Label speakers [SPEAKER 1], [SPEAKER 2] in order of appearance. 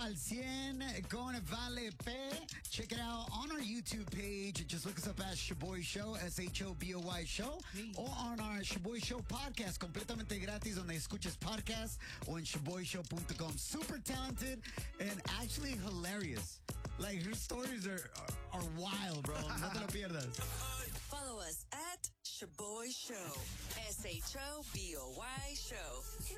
[SPEAKER 1] al 100 con Vale P. Check it out on our YouTube page. Just look us up at Shaboy Show, SHOBOY Show, or on our Shaboy Show podcast, completamente gratis, donde escuches podcast, o en shaboyshow.com. Super talented and actually hilarious. Like, her stories are wild, bro. No te lo pierdas.
[SPEAKER 2] Follow us at Shaboy Show, SHOBOY Show.